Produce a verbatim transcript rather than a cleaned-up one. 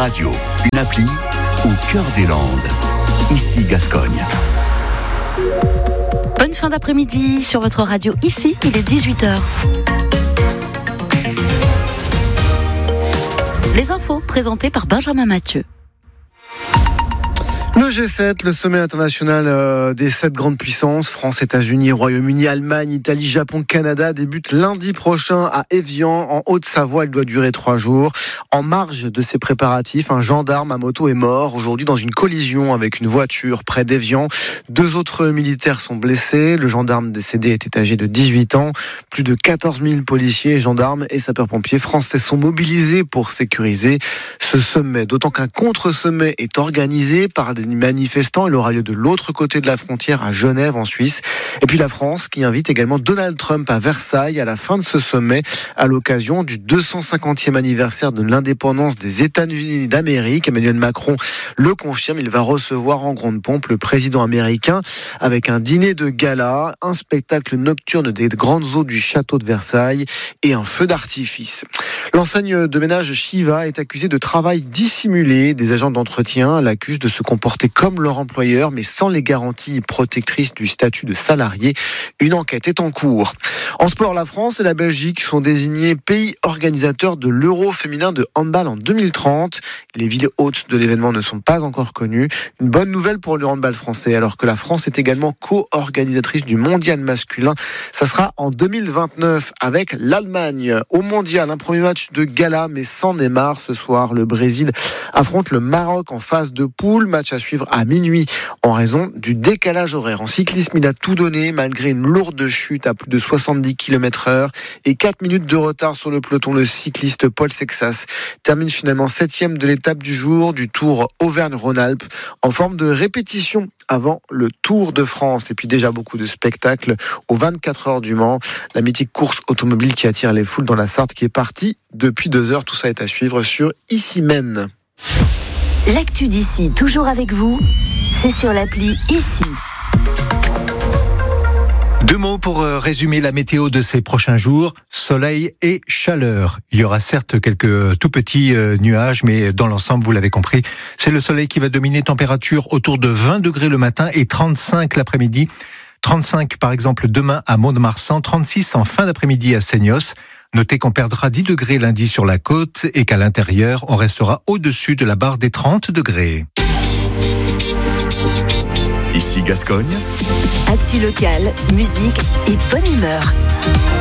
Radio, une appli au cœur des Landes. Ici Gascogne. Bonne fin d'après-midi sur votre radio. Ici, il est dix-huit heures. Les infos présentées par Benjamin Mathieu. Le G sept, le sommet international euh, des sept grandes puissances, France, États-Unis, Royaume-Uni, Allemagne, Italie, Japon, Canada, débute lundi prochain à Évian, en Haute-Savoie. Il doit durer trois jours. En marge de ces préparatifs, un gendarme à moto est mort aujourd'hui dans une collision avec une voiture près d'Évian. Deux autres militaires sont blessés. Le gendarme décédé était âgé de dix-huit ans. Plus de quatorze mille policiers, gendarmes et sapeurs-pompiers français sont mobilisés pour sécuriser ce sommet. D'autant qu'un contre-sommet est organisé par des manifestants. Il aura lieu de l'autre côté de la frontière, à Genève, en Suisse. Et puis la France, qui invite également Donald Trump à Versailles à la fin de ce sommet, à l'occasion du deux cent cinquantième anniversaire de l'indépendance des États-Unis d'Amérique. Emmanuel Macron le confirme. Il va recevoir en grande pompe le président américain avec un dîner de gala, un spectacle nocturne des grandes eaux du château de Versailles et un feu d'artifice. L'enseigne de ménage Shiva est accusée de travail dissimulé. Des agents d'entretien l'accusent de se comporter comme leur employeur, mais sans les garanties protectrices du statut de salarié. Une enquête est en cours. En sport, la France et la Belgique sont désignés pays organisateurs de l'Euro féminin de handball en deux mille trente. Les villes hôtes de l'événement ne sont pas encore connues. Une bonne nouvelle pour le handball français, alors que la France est également co-organisatrice du mondial masculin. Ça sera en deux mille vingt-neuf avec l'Allemagne. Au mondial, un premier match de gala, mais sans Neymar. Ce soir, le Brésil affronte le Maroc en phase de poule. Match à suivre à minuit en raison du décalage horaire. En cyclisme, il a tout donné malgré une lourde chute à plus de soixante-dix kilomètres heure et quatre minutes de retard sur le peloton. Le cycliste Paul Sexas termine finalement septième de l'étape du jour du Tour Auvergne-Rhône-Alpes en forme de répétition avant le Tour de France. Et puis déjà beaucoup de spectacles aux vingt-quatre heures du Mans, la mythique course automobile qui attire les foules dans la Sarthe qui est partie depuis deux heures. Tout ça est à suivre sur Ici Même. L'actu d'ici, toujours avec vous, c'est sur l'appli Ici. Deux mots pour résumer la météo de ces prochains jours, soleil et chaleur. Il y aura certes quelques tout petits nuages, mais dans l'ensemble, vous l'avez compris, c'est le soleil qui va dominer, température autour de vingt degrés le matin et trente-cinq l'après-midi. trente-cinq par exemple demain à Mont-de-Marsan, trente-six en fin d'après-midi à Seignos. Notez qu'on perdra dix degrés lundi sur la côte et qu'à l'intérieur, on restera au-dessus de la barre des trente degrés. Ici Gascogne. Actu locale, musique et bonne humeur.